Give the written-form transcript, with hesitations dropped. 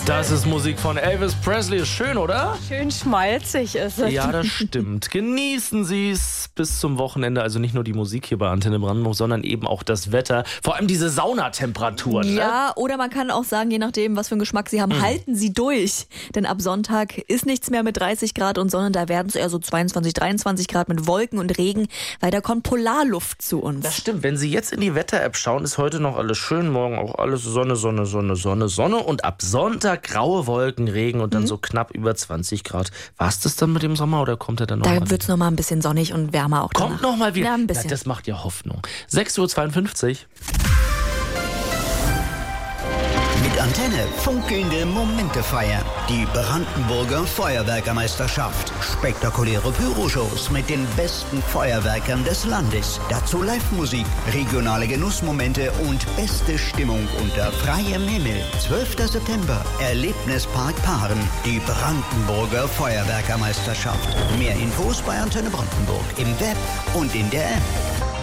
Das ist Musik von Elvis Presley. Schön, oder? Schön schmalzig ist es. Ja, das stimmt. Genießen Sie es bis zum Wochenende. Also nicht nur die Musik hier bei Antenne Brandenburg, sondern eben auch das Wetter. Vor allem diese Saunatemperaturen. Ja, oder man kann auch sagen, je nachdem, was für einen Geschmack Sie haben, halten Sie durch. Denn ab Sonntag ist nichts mehr mit 30 Grad und Sonne. Da werden es eher so 22, 23 Grad mit Wolken und Regen, weil da kommt Polarluft zu uns. Das stimmt. Wenn Sie jetzt in die Wetter-App schauen, ist heute noch alles schön. Morgen auch alles Sonne, Sonne, Sonne, Sonne, Sonne. Und ab Sonntag graue Wolken, Regen und dann so knapp über 20 Grad. War es das dann mit dem Sommer oder kommt er dann noch mal? Da wird es nochmal ein bisschen sonnig und wärmer auch. Kommt noch mal wieder? Ja, ein bisschen. Ja, das macht ja Hoffnung. 6:52 Uhr. Mit Antenne funkelnde Momente feiern. Die Brandenburger Feuerwerkermeisterschaft. Spektakuläre Pyroshows mit den besten Feuerwerkern des Landes. Dazu Live-Musik, regionale Genussmomente und beste Stimmung unter freiem Himmel. 12. September, Erlebnispark Paaren. Die Brandenburger Feuerwerkermeisterschaft. Mehr Infos bei Antenne Brandenburg im Web und in der App.